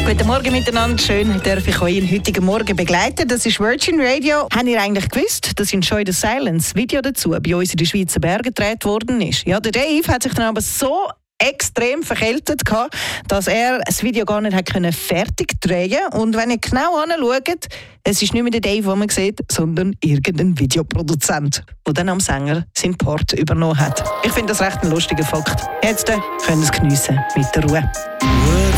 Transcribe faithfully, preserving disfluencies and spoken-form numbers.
Guten Morgen miteinander. Schön, darf ich euch am heutigen Morgen begleiten. Das ist Virgin Radio. Habt ihr eigentlich gewusst, dass Enjoy the Silence Video dazu bei uns in den Schweizer Bergen gedreht worden ist? Ja, der Dave hat sich dann aber so extrem verkältet gehabt, dass er das Video gar nicht hat können fertig drehen. Und wenn ihr genau anschaut, es ist nicht mehr der Dave, den man sieht, sondern irgendein Videoproduzent, der dann am Sänger seinen Part übernommen hat. Ich finde das recht ein lustiger Fakt. Jetzt können wir es geniessen mit der Ruhe.